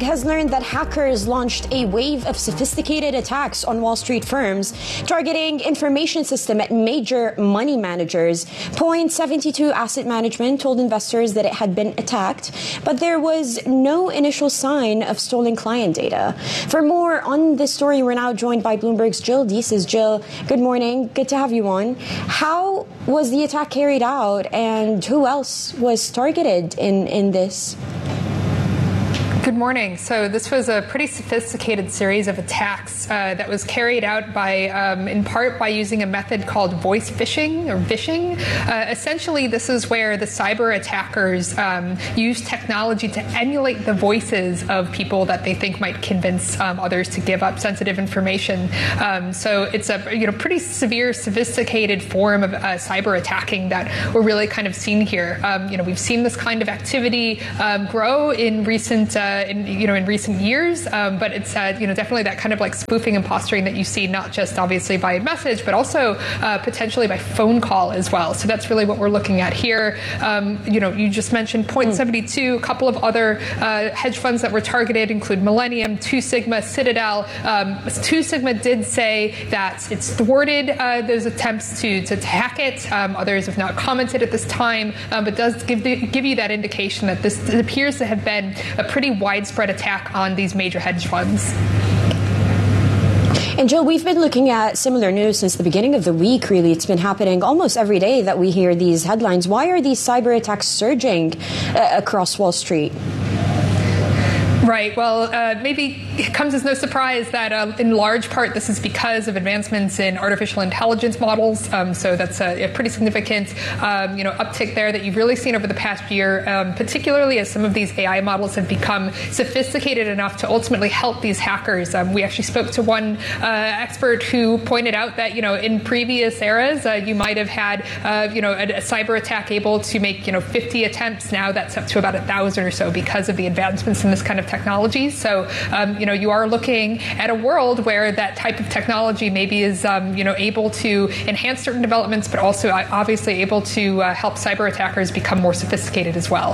Bloomberg has learned that hackers launched a wave of sophisticated attacks on Wall Street firms, targeting information system at major money managers. Point72 Asset Management told investors that it had been attacked, but there was no initial sign of stolen client data. For more on this story, we're now joined by Bloomberg's Jill Deeses. Jill, good morning. Good to have you on. How was the attack carried out, and who else was targeted in this? Good morning. So this was a pretty sophisticated series of attacks that was carried out by, in part, by using a method called voice phishing or vishing. Essentially, this is where the cyber attackers use technology to emulate the voices of people that they think might convince others to give up sensitive information. So it's a pretty severe, sophisticated form of cyber attacking that we're really kind of seeing here. We've seen this kind of activity grow in recent in recent years, but it's definitely that kind of like spoofing and posturing that you see not just obviously by message, but also potentially by phone call as well. So that's really what we're looking at here. You just mentioned Point72, a couple of other hedge funds that were targeted include Millennium, Two Sigma, Citadel. Two Sigma did say that it's thwarted those attempts to hack it. Others have not commented at this time, but does give you that indication that this appears to have been a pretty widespread attack on these major hedge funds. And Jill, we've been looking at similar news since the beginning of the week, really. It's been happening almost every day that we hear these headlines. Why are these cyber attacks surging across Wall Street? Right. Well, maybe it comes as no surprise that in large part this is because of advancements in artificial intelligence models. So that's a pretty significant, uptick there that you've really seen over the past year, particularly as some of these AI models have become sophisticated enough to ultimately help these hackers. We actually spoke to one expert who pointed out that, in previous eras, you might have had, a cyber attack able to make, 50 attempts. Now that's up to about 1,000 or so because of the advancements in this kind of technology. So, you are looking at a world where that type of technology maybe is, able to enhance certain developments, but also obviously able to help cyber attackers become more sophisticated as well.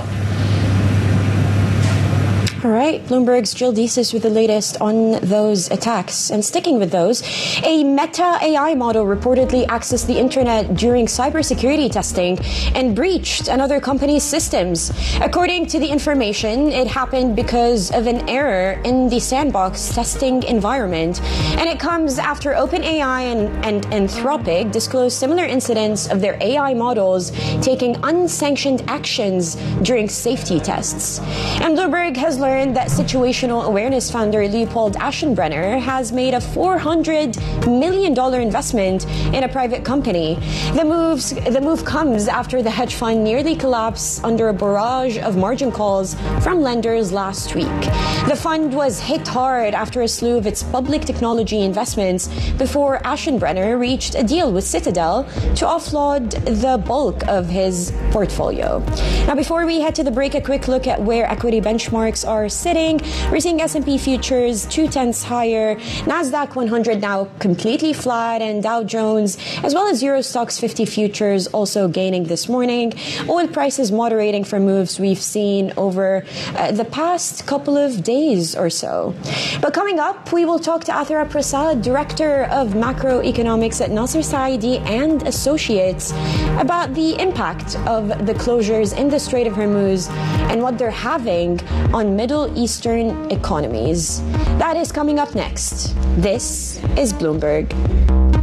All right, Bloomberg's Jill Deeses with the latest on those attacks. And sticking with those, a Meta AI model reportedly accessed the internet during cybersecurity testing and breached another company's systems. According to the information, it happened because of an error in the sandbox testing environment. And it comes after OpenAI and Anthropic disclosed similar incidents of their AI models taking unsanctioned actions during safety tests. And Bloomberg has learned that situational awareness founder Leopold Aschenbrenner has made a $400 million investment in a private company. The move comes after the hedge fund nearly collapsed under a barrage of margin calls from lenders last week. The fund was hit hard after a slew of its public technology investments before Aschenbrenner reached a deal with Citadel to offload the bulk of his portfolio. Now, before we head to the break, a quick look at where equity benchmarks are sitting. We're seeing S&P futures 0.2 higher, Nasdaq 100 now completely flat, and Dow Jones as well as Euro Stoxx 50 futures also gaining this morning. Oil prices moderating from moves we've seen over the past couple of days or so. But coming up, we will talk to Athara Prasad, Director of Macroeconomics at Nasser Saidi and Associates, about the impact of the closures in the Strait of Hormuz and what they're having on Middle Eastern economies. That is coming up next. This is Bloomberg.